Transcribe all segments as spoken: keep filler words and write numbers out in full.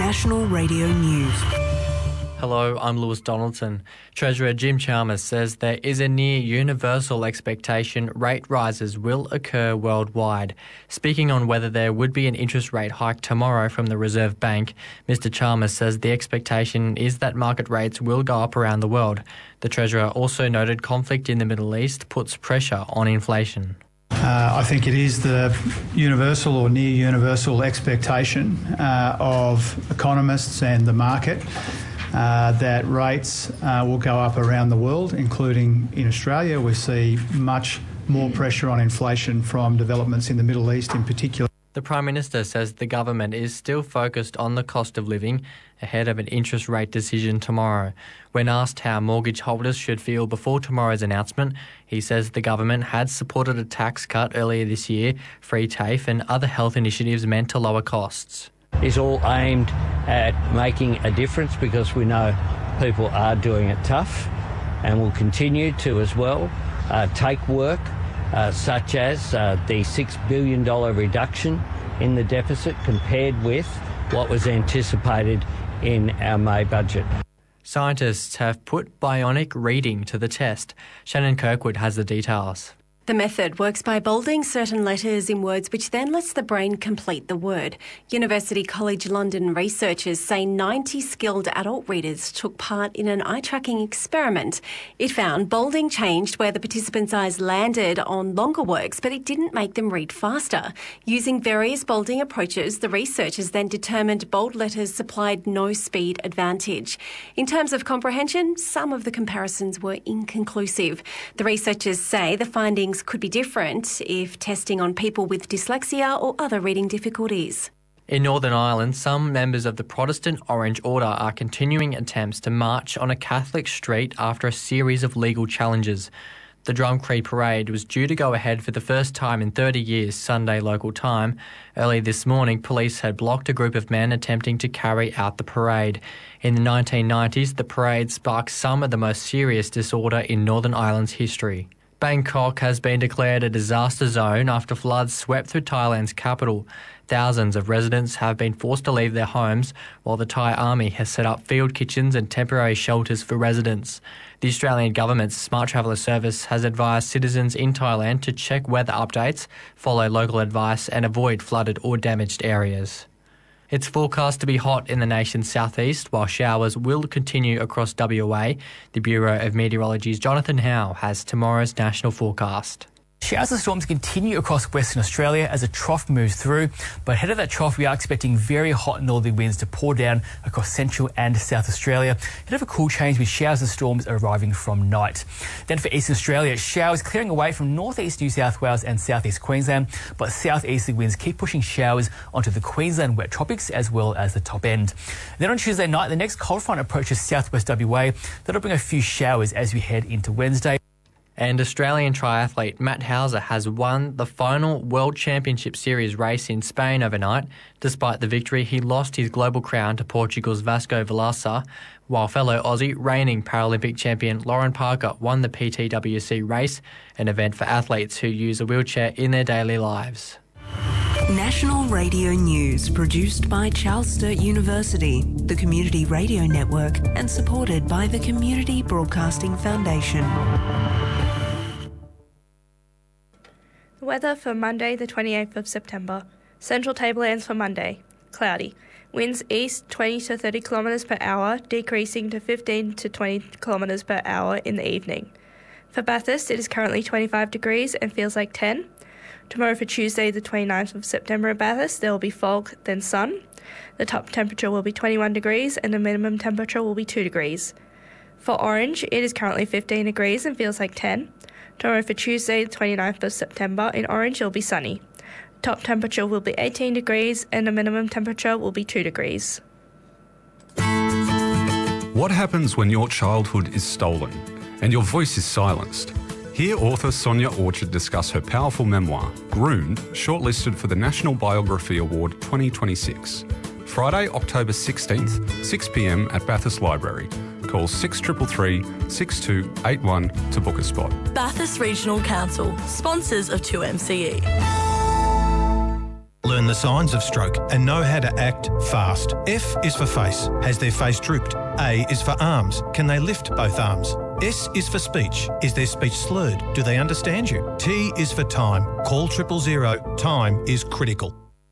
National Radio News. Hello, I'm Lewis Donaldson. Treasurer Jim Chalmers says there is a near universal expectation rate rises will occur worldwide. Speaking on whether there would be an interest rate hike tomorrow from the Reserve Bank, Mister Chalmers says the expectation is that market rates will go up around the world. The Treasurer also noted conflict in the Middle East puts pressure on inflation. Uh, I think it is the universal or near universal expectation uh, of economists and the market Uh, that rates uh, will go up around the world, including in Australia. We see much more pressure on inflation from developments in the Middle East in particular. The Prime Minister says the government is still focused on the cost of living ahead of an interest rate decision tomorrow. When asked how mortgage holders should feel before tomorrow's announcement, he says the government had supported a tax cut earlier this year, free TAFE and other health initiatives meant to lower costs. Is all aimed at making a difference because we know people are doing it tough and will continue to as well uh, take work uh, such as uh, the six billion dollars reduction in the deficit compared with what was anticipated in our May budget. Scientists have put bionic reading to the test. Shannon Kirkwood has the details. The method works by bolding certain letters in words which then lets the brain complete the word. University College London researchers say ninety skilled adult readers took part in an eye-tracking experiment. It found bolding changed where the participants' eyes landed on longer works, but it didn't make them read faster. Using various bolding approaches, the researchers then determined bold letters supplied no speed advantage. In terms of comprehension, some of the comparisons were inconclusive. The researchers say the findings could be different if testing on people with dyslexia or other reading difficulties. In Northern Ireland, some members of the Protestant Orange Order are continuing attempts to march on a Catholic street after a series of legal challenges. The Drumcree Parade was due to go ahead for the first time in thirty years, Sunday local time. Early this morning, police had blocked a group of men attempting to carry out the parade. In the nineteen nineties, the parade sparked some of the most serious disorder in Northern Ireland's history. Bangkok has been declared a disaster zone after floods swept through Thailand's capital. Thousands of residents have been forced to leave their homes, while the Thai army has set up field kitchens and temporary shelters for residents. The Australian government's Smart Traveller service has advised citizens in Thailand to check weather updates, follow local advice and avoid flooded or damaged areas. It's forecast to be hot in the nation's southeast, while showers will continue across W A. The Bureau of Meteorology's Jonathan Howe has tomorrow's national forecast. Showers and storms continue across Western Australia as a trough moves through, but ahead of that trough we are expecting very hot northerly winds to pour down across Central and South Australia. Ahead of a cool change with showers and storms arriving from night. Then for Eastern Australia, showers clearing away from northeast New South Wales and southeast Queensland, but southeasterly winds keep pushing showers onto the Queensland wet tropics as well as the top end. Then on Tuesday night, the next cold front approaches southwest W A. That'll bring a few showers as we head into Wednesday. And Australian triathlete Matt Hauser has won the final World Championship Series race in Spain overnight. Despite the victory, he lost his global crown to Portugal's Vasco Vilaça, while fellow Aussie reigning Paralympic champion Lauren Parker won the P T W C race, an event for athletes who use a wheelchair in their daily lives. National Radio News, produced by Charles Sturt University, the Community Radio Network, and supported by the Community Broadcasting Foundation. Weather for Monday, the twenty-eighth of September. Central Tablelands for Monday. Cloudy. Winds east twenty to thirty kilometres per hour, decreasing to fifteen to twenty kilometres per hour in the evening. For Bathurst, it is currently twenty-five degrees and feels like ten. Tomorrow for Tuesday, the twenty-ninth of September at Bathurst, there will be fog, then sun. The top temperature will be twenty-one degrees and the minimum temperature will be two degrees. For Orange, it is currently fifteen degrees and feels like ten. Tomorrow for Tuesday, the twenty-ninth of September, in Orange it will be sunny. Top temperature will be eighteen degrees and the minimum temperature will be two degrees. What happens when your childhood is stolen and your voice is silenced? Hear author Sonia Orchard discuss her powerful memoir, Groomed, shortlisted for the National Biography Award twenty twenty-six. Friday, October sixteenth, six p m at Bathurst Library. Call six three three three, six two eight one to book a spot. Bathurst Regional Council, sponsors of two M C E. learn the signs of stroke and know how to act fast. F is for face. Has their face drooped? A is for arms. Can they lift both arms? S is for speech. Is their speech slurred? Do they understand you? T is for time. Call triple zero. Time is critical.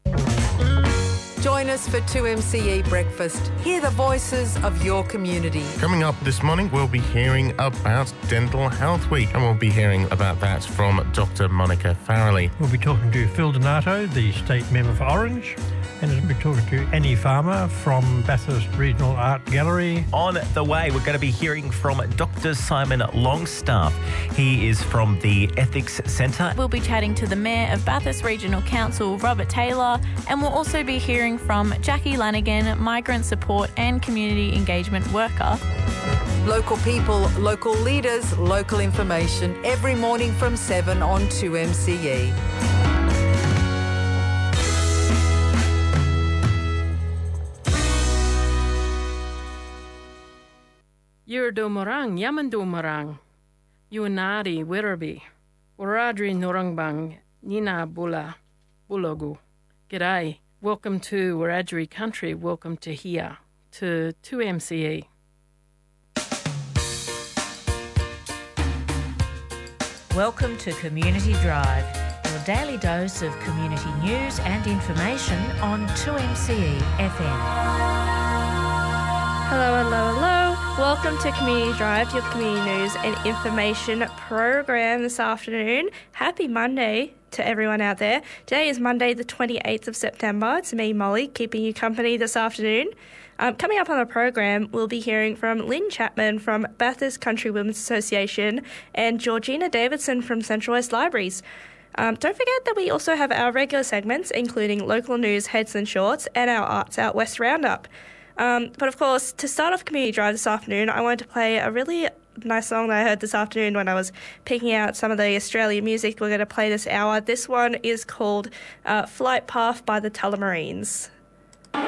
Join us for two M C E Breakfast. Hear the voices of your community. Coming up this morning, we'll be hearing about Dental Health Week, and we'll be hearing about that from Doctor Monica Farrelly. We'll be talking to Phil Donato, the State Member for Orange, and we'll be talking to Annie Farmer from Bathurst Regional Art Gallery. On the way, we're going to be hearing from Doctor Simon Longstaff. He is from the Ethics Centre. We'll be chatting to the Mayor of Bathurst Regional Council, Robert Taylor, and we'll also be hearing from Jackie Lanigan, Migrant Support and Community Engagement Worker. Local people, local leaders, local information every morning from seven on two M C E. Yurdomarang, Yamandomarang, Yuanari, Werribee, Waradri Norangbang, Nina Bula, Bulogu. G'day. Welcome to Wiradjuri country. Welcome to here, to two M C E. Welcome to Community Drive, your daily dose of community news and information on two M C E F M. Hello, hello, hello. Welcome to Community Drive, your community news and information program this afternoon. Happy Monday to everyone out there. Today is Monday the twenty-eighth of September. It's me, Molly, keeping you company this afternoon. Um, coming up on the program, we'll be hearing from Lynn Chapman from Bathurst Country Women's Association and Georgina Davidson from Central West Libraries. Um, don't forget that we also have our regular segments, including local news, heads and shorts, and our Arts Out West Roundup. Um, but of course, to start off Community Drive this afternoon, I wanted to play a really nice song that I heard this afternoon when I was picking out some of the Australian music we're going to play this hour. This one is called uh, Flight Path by the Tullamarines.